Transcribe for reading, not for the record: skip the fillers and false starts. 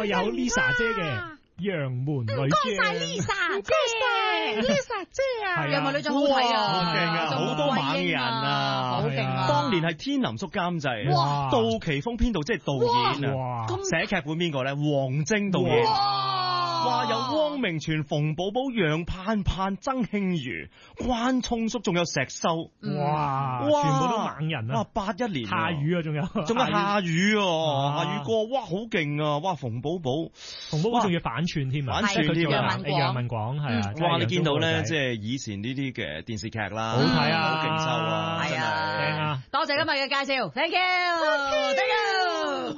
外有 Lisa 姐嘅楊門女將。 唔該晒 Lisa 姐，Lisa 姐啊，楊門女將好睇啊， 好勁啊，好多猛人啊， 好勁啊！ 當年係天林叔監製， 哇杜琪峰編導，即係導演啊，寫劇本邊個咧？黃晶導演。哇！有汪明荃、馮寶寶、楊盼盼、曾慶瑜、關聰叔，仲有石修。 哇！全部都猛人啊！ 哇！81年夏雨啊，仲有夏雨啊，夏雨哥，哇，好勁啊！哇，馮寶寶仲要反串添啊！ 反串添啊！ 楊文廣係啊！ 哇！你見到咧，即係以前呢啲嘅電視劇啦， 好睇啊， 好勁抽啊， 係啊， 正啊！ 多謝今日嘅介紹，Thank you，Thank you。